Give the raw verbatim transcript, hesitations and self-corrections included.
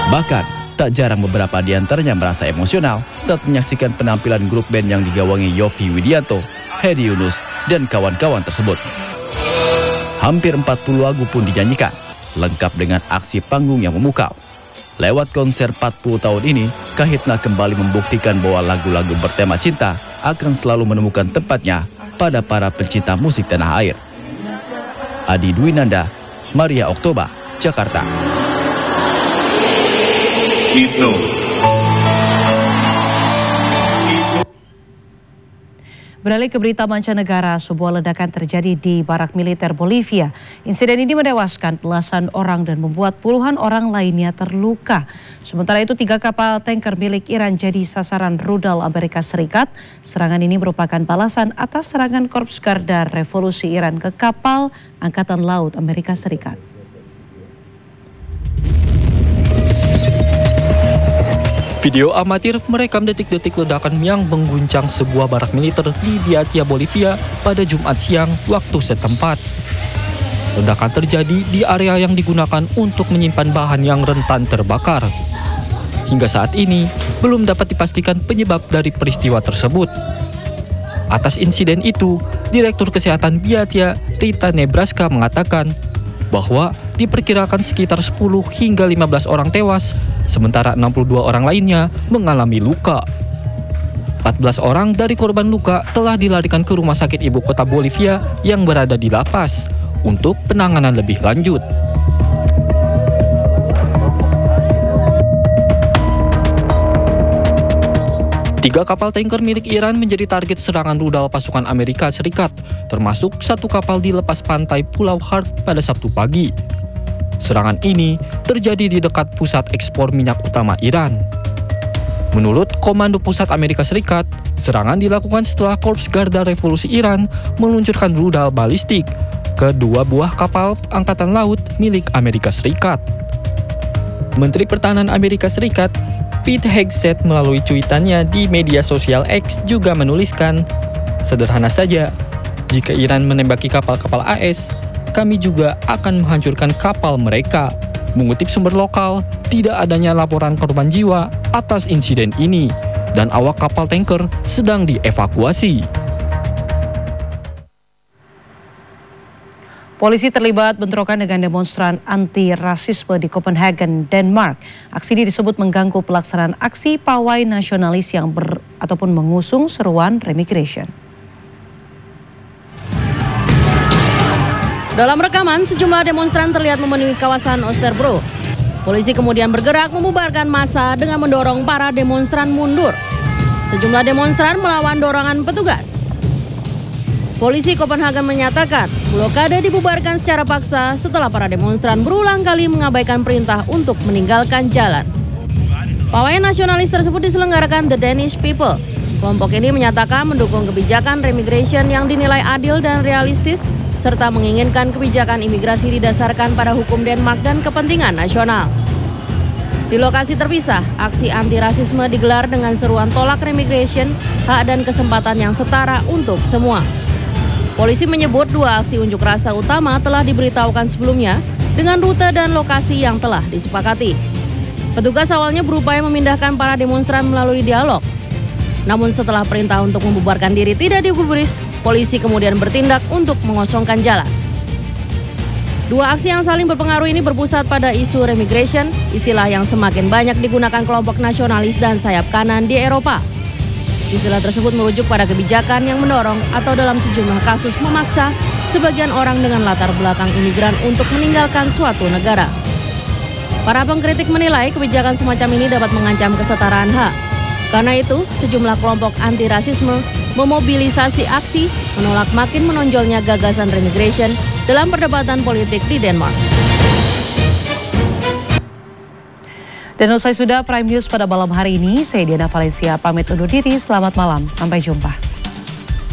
Bahkan, tak jarang beberapa di antaranya merasa emosional saat menyaksikan penampilan grup band yang digawangi Yovie Widianto, Hedi Yunus, dan kawan-kawan tersebut. Hampir empat puluh lagu pun dinyanyikan, lengkap dengan aksi panggung yang memukau. Lewat konser empat puluh tahun ini, Kahitna kembali membuktikan bahwa lagu-lagu bertema cinta akan selalu menemukan tempatnya pada para pencinta musik tanah air. Adi Dwinanda, Maria Oktober, Jakarta. Itu. Beralih ke berita mancanegara, sebuah ledakan terjadi di barak militer Bolivia. Insiden ini menewaskan belasan orang dan membuat puluhan orang lainnya terluka. Sementara itu, tiga kapal tanker milik Iran jadi sasaran rudal Amerika Serikat. Serangan ini merupakan balasan atas serangan Korps Garda Revolusi Iran ke kapal Angkatan Laut Amerika Serikat. Video amatir merekam detik-detik ledakan yang mengguncang sebuah barak militer di Biatia, Bolivia pada Jumat siang waktu setempat. Ledakan terjadi di area yang digunakan untuk menyimpan bahan yang rentan terbakar. Hingga saat ini, belum dapat dipastikan penyebab dari peristiwa tersebut. Atas insiden itu, Direktur Kesehatan Biatia, Rita Nebraska, mengatakan bahwa diperkirakan sekitar sepuluh hingga lima belas orang tewas, sementara enam puluh dua orang lainnya mengalami luka. empat belas orang dari korban luka telah dilarikan ke rumah sakit ibu kota Bolivia yang berada di La Paz untuk penanganan lebih lanjut. Tiga kapal tanker milik Iran menjadi target serangan rudal pasukan Amerika Serikat, termasuk satu kapal di lepas pantai Pulau Hart pada Sabtu pagi. Serangan ini terjadi di dekat pusat ekspor minyak utama Iran. Menurut Komando Pusat Amerika Serikat, serangan dilakukan setelah Korps Garda Revolusi Iran meluncurkan rudal balistik ke dua buah kapal angkatan laut milik Amerika Serikat. Menteri Pertahanan Amerika Serikat Pete Hegseth melalui cuitannya di media sosial X juga menuliskan, "Sederhana saja, jika Iran menembaki kapal-kapal A S, kami juga akan menghancurkan kapal mereka." Mengutip sumber lokal, tidak adanya laporan korban jiwa atas insiden ini, dan awak kapal tanker sedang dievakuasi. Polisi terlibat bentrokan dengan demonstran anti-rasisme di Copenhagen, Denmark. Aksi ini disebut mengganggu pelaksanaan aksi pawai nasionalis yang ber, ataupun mengusung seruan remigration. Dalam rekaman, sejumlah demonstran terlihat memenuhi kawasan Oosterbro. Polisi kemudian bergerak membubarkan massa dengan mendorong para demonstran mundur. Sejumlah demonstran melawan dorongan petugas. Polisi Copenhagen menyatakan blokade dibubarkan secara paksa setelah para demonstran berulang kali mengabaikan perintah untuk meninggalkan jalan. Pawai nasionalis tersebut diselenggarakan The Danish People. Kelompok ini menyatakan mendukung kebijakan remigration yang dinilai adil dan realistis, serta menginginkan kebijakan imigrasi didasarkan pada hukum Denmark dan kepentingan nasional. Di lokasi terpisah, aksi anti-rasisme digelar dengan seruan tolak remigration, hak dan kesempatan yang setara untuk semua. Polisi menyebut dua aksi unjuk rasa utama telah diberitahukan sebelumnya dengan rute dan lokasi yang telah disepakati. Petugas awalnya berupaya memindahkan para demonstran melalui dialog. Namun setelah perintah untuk membubarkan diri tidak digubris, polisi kemudian bertindak untuk mengosongkan jalan. Dua aksi yang saling berpengaruh ini berpusat pada isu remigration, istilah yang semakin banyak digunakan kelompok nasionalis dan sayap kanan di Eropa. Istilah tersebut merujuk pada kebijakan yang mendorong atau dalam sejumlah kasus memaksa sebagian orang dengan latar belakang imigran untuk meninggalkan suatu negara. Para pengkritik menilai kebijakan semacam ini dapat mengancam kesetaraan hak. Karena itu, sejumlah kelompok anti-rasisme memobilisasi aksi menolak makin menonjolnya gagasan remigration dalam perdebatan politik di Denmark. Dan usai sudah Prime News pada malam hari ini, saya Diana Valencia pamit undur diri. Selamat malam, sampai jumpa.